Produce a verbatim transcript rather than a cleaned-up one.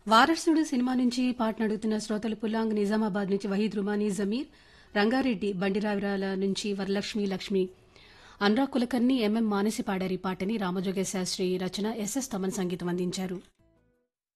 వారసుడు సినిమా నుంచి పాటను అడుగుతున్న శ్రోతలు పుల్లాంగ్ నిజామాబాద్ నుంచి వహీద్ రుమానీ జమీర్, రంగారెడ్డి బండిరావిరాల నుంచి వరలక్ష్మి లక్ష్మి, అనురాగ్ కులకర్ణి, ఎంఎం మానసి పాడారు ఈ పాటని. రామజోగ శాస్త్రి రచన, ఎస్ఎస్ తమన్ సంగీతం అందించారు.